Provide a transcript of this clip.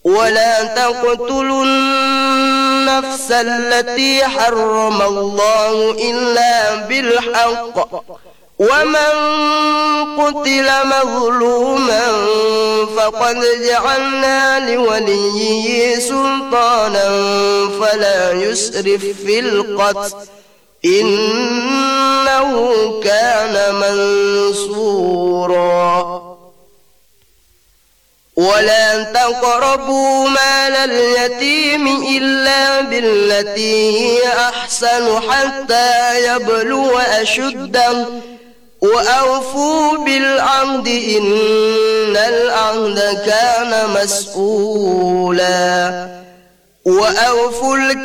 ولا تقتلوا النفس التي حرم الله إلا بالحق ومن قتل مظلوما فقد جعلنا لوليه سلطانا فلا يسرف في القتل إنه كان منصورا ولا تقربوا مال اليتيم إلا بالتي هي أحسن حتى يبلغ أشده وأوفوا بالعهد إن العهد كان مسؤولا وأوفوا